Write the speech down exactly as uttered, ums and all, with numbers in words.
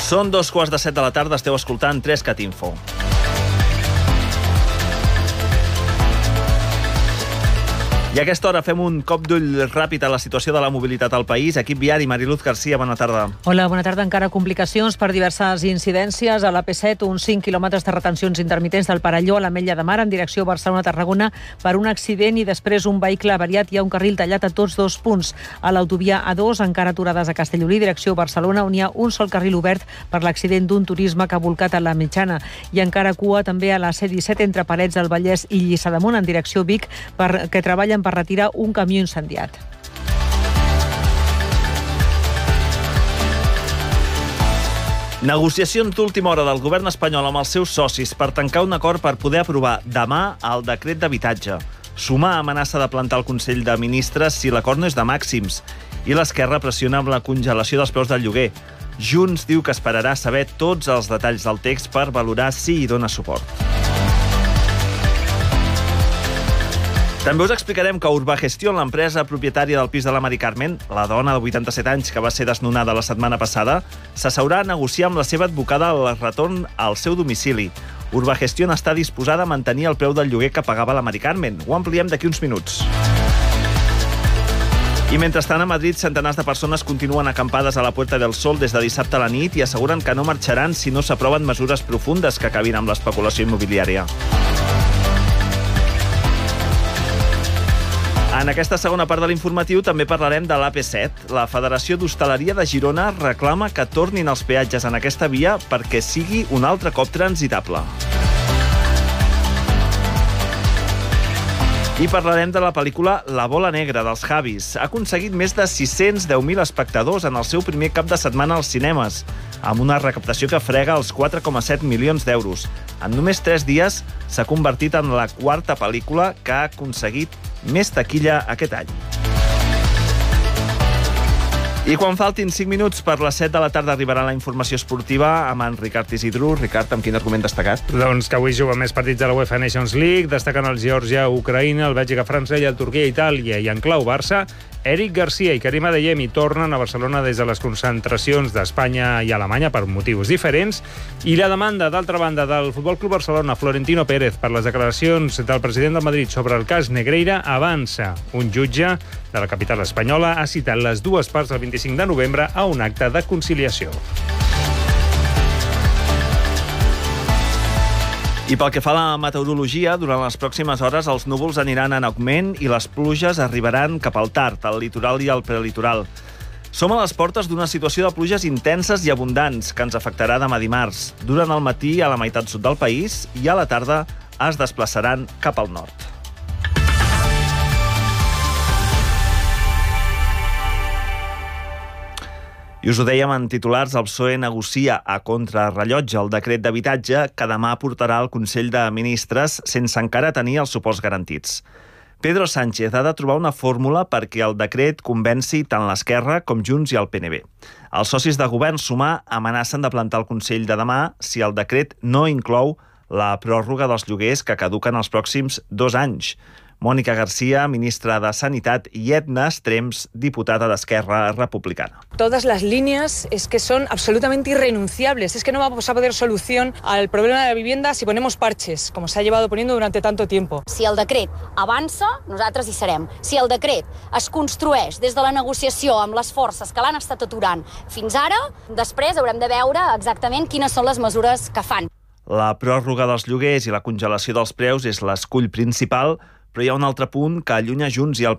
Són dos quarts de set de la tarda, esteu escoltant tres cat Info. I a aquesta hora fem un cop d'ull ràpid a la situació de la mobilitat al país. Equip viari, Mariluz Garcia, bona tarda. Hola, bona tarda. Encara complicacions per diverses incidències. A l'A P set, uns cinc quilòmetres de retencions intermitents del Perelló a l'Ametlla de Mar en direcció Barcelona-Tarragona per un accident i després un vehicle avariat. Hi ha un carril tallat a tots dos punts. A l'autovia A dos, encara aturades a Castellolí, direcció Barcelona, on hi ha un sol carril obert per l'accident d'un turisme que ha volcat a la mitjana. I encara cua també a la C disset entre Parets del Vallès i Lliçà d'Amunt en direcció Vic, per, que treballen per retirar un camió incendiat. Negociacions d'última hora del govern espanyol amb els seus socis per tancar un acord per poder aprovar demà el decret d'habitatge. Sumar amenaça de plantar el Consell de Ministres si l'acord no és de màxims. I l'Esquerra pressiona amb la congelació dels preus del lloguer. Junts diu que esperarà saber tots els detalls del text per valorar si hi dona suport. També us explicarem que Urbagestión, l'empresa propietària del pis de la Mari Carmen, la dona de vuitanta-set anys que va ser desnonada la setmana passada, s'asseurà a negociar amb la seva advocada el retorn al seu domicili. Urbagestión està disposada a mantenir el preu del lloguer que pagava la Mari Carmen. Ho ampliem d'aquí uns minuts. I mentrestant, a Madrid, centenars de persones continuen acampades a la Puerta del Sol des de dissabte a la nit i asseguren que no marxaran si no s'aproven mesures profundes que acabin amb l'especulació immobiliària. En aquesta segona part de l'informatiu també parlarem de l'A P set. La Federació d'Hostaleria de Girona reclama que tornin els peatges en aquesta via perquè sigui un altre cop transitable. I parlarem de la pel·lícula La bola negra, dels Javis. Ha aconseguit més de sis-cents deu mil espectadors en el seu primer cap de setmana als cinemes, amb una recaptació que frega els quatre coma set milions d'euros. En només tres dies s'ha convertit en la quarta pel·lícula que ha aconseguit més taquilla aquest any. I quan faltin cinc minuts per les set de la tarda arribarà la informació esportiva amb en Ricard Isidro. Ricard, amb quin argument destacat? Doncs que avui juguen més partits de la UEFA Nations League, destacant el Geòrgia, Ucraïna, el Bèlgica, França i el Turquia, Itàlia. I en clau Barça, Eric Garcia i Karim Adeyemi tornen a Barcelona des de les concentracions d'Espanya i Alemanya per motius diferents. I la demanda, d'altra banda, del Futbol Club Barcelona, Florentino Pérez, per les declaracions del president del Madrid sobre el cas Negreira, avança. Un jutge de la capital espanyola ha citat les dues parts el vint-i-cinc de novembre a un acte de conciliació. I pel que fa a la meteorologia, durant les pròximes hores els núvols aniran en augment i les pluges arribaran cap al tard, al litoral i al prelitoral. Som a les portes d'una situació de pluges intenses i abundants que ens afectarà demà dimarts. Durant el matí a la meitat sud del país i a la tarda es desplaçaran cap al nord. I us ho dèiem en titulars, el P S O E negocia a contrarrellotge el decret d'habitatge que demà portarà al Consell de Ministres sense encara tenir els suports garantits. Pedro Sánchez ha de trobar una fórmula perquè el decret convenci tant l'Esquerra com Junts i el P N B. Els socis de govern Sumar amenacen de plantar el Consell de demà si el decret no inclou la pròrroga dels lloguers que caduquen els pròxims dos anys. Mónica García, ministra de Sanitat, y Edna Strems, diputada de Esquerra Republicana. Todas las líneas es que son absolutamente irrenunciables. Es que no vamos a poder solución al problema de la vivienda si ponemos parches, como se ha llevado poniendo durante tanto tiempo. Si el decret avança, nosaltres hi serem. Si el decret es construeix des de la negociació amb les forces que l'han estat aturant fins ara, després haurem de veure exactament quines són les mesures que fan. La pròrroga dels lloguers i la congelació dels preus és l'escull principal, però hi ha un altre punt que allunya Junts i el